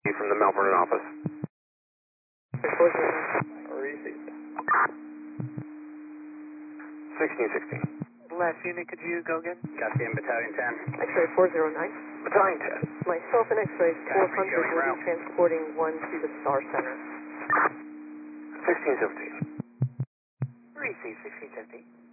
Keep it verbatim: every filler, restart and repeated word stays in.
from the Melbourne office. Received. sixteen sixteen. Last unit, could you go again? Copy in Battalion ten. X-ray four zero nine. Battalion ten. Myself and X-ray four hundred going will route. be transporting one to the Star Center. sixteen seventeen. Receive sixteen seventeen.